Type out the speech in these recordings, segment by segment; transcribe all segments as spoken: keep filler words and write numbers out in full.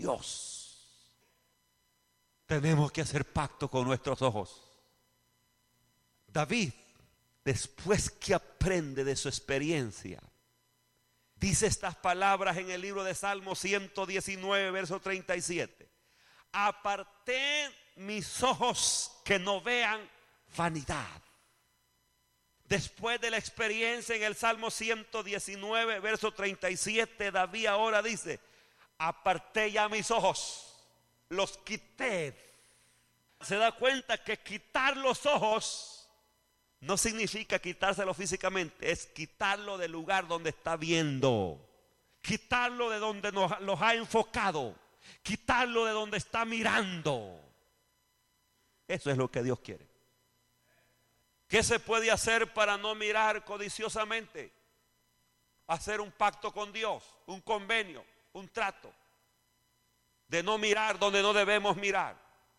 Dios. Tenemos que hacer pacto con nuestros ojos. David, después que aprende de su experiencia, dice estas palabras en el libro de Salmos ciento diecinueve, verso treinta y siete. Aparté mis ojos que no vean vanidad. Después de la experiencia en el Salmo ciento diecinueve, verso treinta y siete, David ahora dice: aparté ya mis ojos, los quité. Se da cuenta que quitar los ojos no significa quitárselo físicamente, es quitarlo del lugar donde está viendo, quitarlo de donde nos los ha enfocado, quitarlo de donde está mirando. Eso es lo que Dios quiere. ¿Qué se puede hacer para no mirar codiciosamente? Hacer un pacto con Dios, un convenio, un trato de no mirar donde no debemos mirar.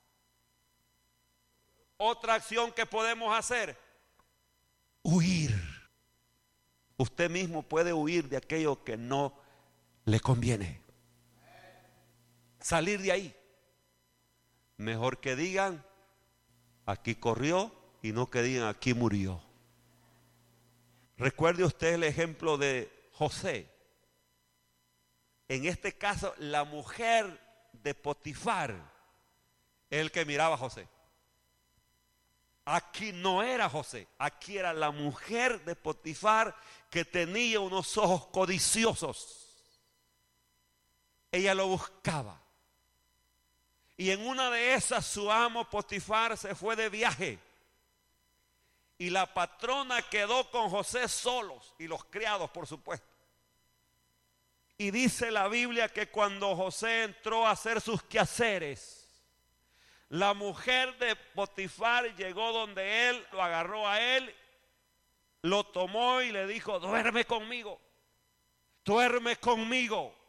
Otra acción que podemos hacer: huir. Usted mismo puede huir de aquello que no le conviene. Salir de ahí. Mejor que digan: aquí corrió, y no que digan: aquí murió. Recuerde usted el ejemplo de José. En este caso, la mujer de Potifar es el que miraba a José. Aquí no era José, aquí era la mujer de Potifar que tenía unos ojos codiciosos. Ella lo buscaba. Y en una de esas su amo Potifar se fue de viaje. Y la patrona quedó con José solos, y los criados, por supuesto. Y dice la Biblia que cuando José entró a hacer sus quehaceres, la mujer de Potifar llegó donde él, lo agarró a él, lo tomó y le dijo: duerme conmigo, duerme conmigo.